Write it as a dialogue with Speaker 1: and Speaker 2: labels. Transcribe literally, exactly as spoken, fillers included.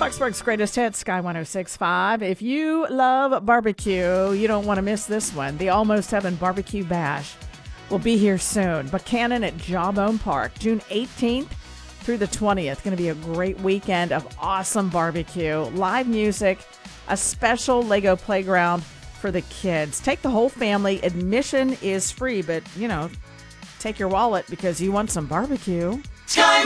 Speaker 1: Clarksburg's greatest hits, Sky one oh six point five. If you love barbecue, you don't want to miss this one. The Almost Heaven Barbecue Bash will be here soon. Buchanan at Jawbone Park, June eighteenth through the twentieth. Going to be a great weekend of awesome barbecue, live music, a special Lego playground for the kids. Take the whole family. Admission is free, but, you know, take your wallet because you want some barbecue.
Speaker 2: Sky